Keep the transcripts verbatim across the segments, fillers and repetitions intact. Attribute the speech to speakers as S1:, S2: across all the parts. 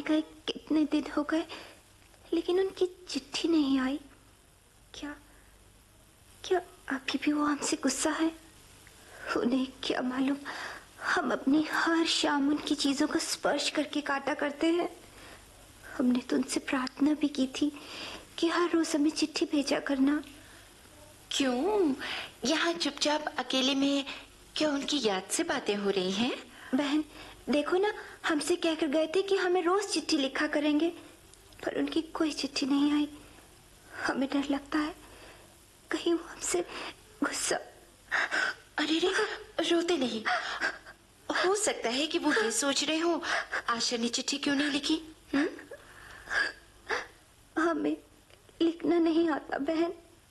S1: गए कितने दिन हो गए, लेकिन उनकी चिट्ठी नहीं आई। क्या क्या अभी भी वो हमसे गुस्सा है? उन्हें क्या मालूम, हम अपनी हर शाम उनकी चीजों को स्पर्श करके काटा करते हैं। हमने तो उनसे प्रार्थना भी की थी कि हर रोज हमें चिट्ठी भेजा करना।
S2: क्यों यहाँ चुपचाप अकेले में क्या उनकी याद से बातें हो रही हैं?
S1: बहन देखो ना, हमसे कहकर गए थे कि हमें रोज चिट्ठी लिखा करेंगे, पर उनकी कोई चिट्ठी नहीं आई। हमें डर लगता है कहीं वो हमसे गुस्सा।
S2: अरे रे, रोते नहीं। हो सकता है कि वो ये सोच रहे हो आशा ने चिट्ठी क्यों नहीं लिखी। हुँ?
S1: हमें लिखना नहीं आता बहन।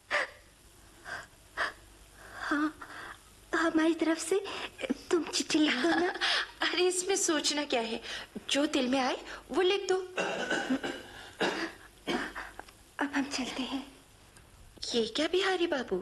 S1: हाँ, हमारी तरफ से तुम चिट्ठी लिख दो ना।
S2: अरे इसमें सोचना क्या है, जो दिल में आए वो लिख दो।
S1: अब हम चलते हैं।
S2: ये क्या बिहारी बाबू,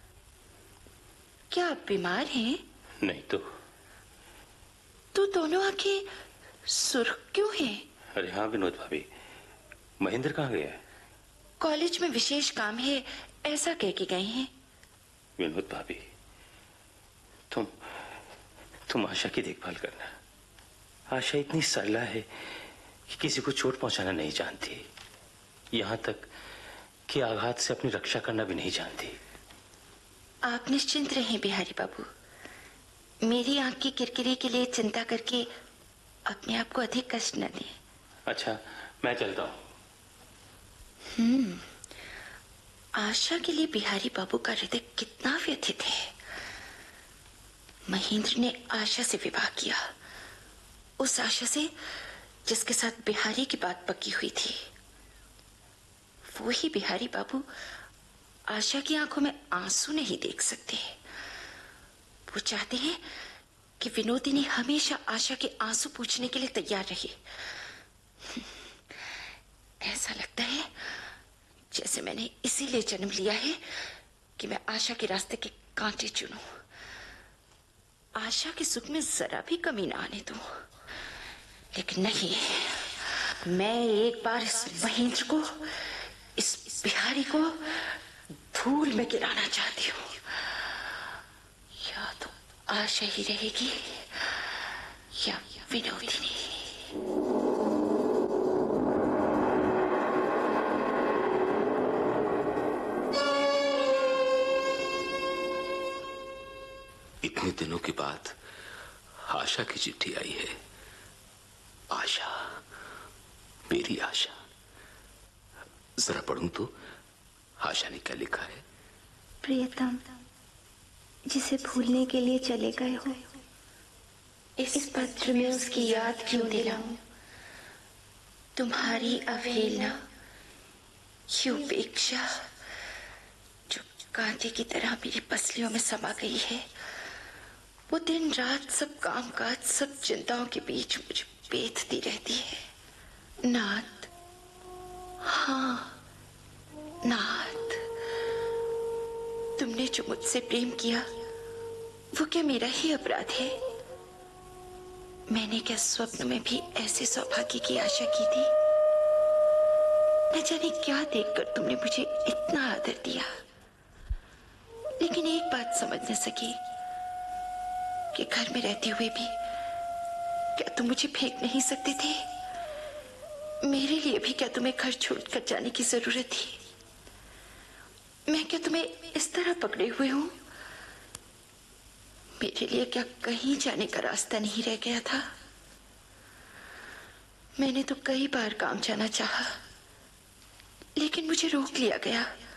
S2: क्या आप बीमार हैं?
S3: नहीं तो।
S2: तो दोनों आंखें सुर्ख क्यों हैं?
S3: अरे हाँ विनोद भाभी, महेंद्र कहाँ गया है?
S2: कॉलेज में विशेष काम है ऐसा कह के गए हैं।
S3: विनोद भाभी, तुम तुम आशा की देखभाल करना। आशा इतनी सरला है कि किसी को चोट पहुंचाना नहीं जानती, यहां तक कि आघात से अपनी रक्षा करना भी नहीं जानती।
S2: आप निश्चिंत रहें बिहारी बाबू, मेरी आंख की किरकिरी के लिए चिंता करके अपने आप को अधिक कष्ट न दें।
S3: अच्छा, मैं चलता हूं।
S2: हम्म, आशा के लिए बिहारी बाबू का हृदय कितना व्यथित है। महेंद्र ने आशा से विवाह किया, उस आशा से जिसके साथ बिहारी की बात पक्की हुई थी। वो ही बिहारी बाबू आशा की आंखों में आंसू नहीं देख सकते। वो चाहते हैं कि विनोदिनी हमेशा आशा के आंसू पूछने के लिए तैयार रहे। ऐसा लगता है जैसे मैंने इसीलिए जन्म लिया है कि मैं आशा के रास्ते के कांटे चुनूं, आशा के सुख में जरा भी कमी ना आने दूं। लेकिन नहीं, मैं एक बार इस महेंद्र को, इस बिहारी को धूल में गिराना चाहती हूँ। या तो आशा ही रहेगी या विनोदिनी।
S4: इतने दिनों के बाद आशा की चिट्ठी आई है। आशा, मेरी आशा। जरा पढ़ूं तो आशा ने क्या लिखा है।
S1: प्रियतम, जिसे भूलने के लिए चले गए हो,
S2: इस पत्र में उसकी याद क्यों दिलाऊं। तुम्हारी अवहेलना, ये उपेक्षा जो कांटे की तरह मेरी पसलियों में समा गई है, वो दिन रात सब कामकाज, सब चिंताओं के बीच मुझे बेधती रहती है। नाथ, हाँ नाथ, तुमने जो मुझसे प्रेम किया वो क्या मेरा ही अपराध है? मैंने क्या स्वप्न में भी ऐसे सौभाग्य की आशा की थी? न जाने क्या देखकर तुमने मुझे इतना आदर दिया, लेकिन एक बात समझ न सकी कि घर में रहते हुए भी क्या तुम मुझे फेंक नहीं सकते थे? मेरे लिए भी क्या तुम्हें घर छोड़कर जाने की जरूरत थी? मैं क्या तुम्हें इस तरह पकड़े हुए हूं? मेरे लिए क्या कहीं जाने का रास्ता नहीं रह गया था? मैंने तो कई बार काम जाना चाहा, लेकिन मुझे रोक लिया गया।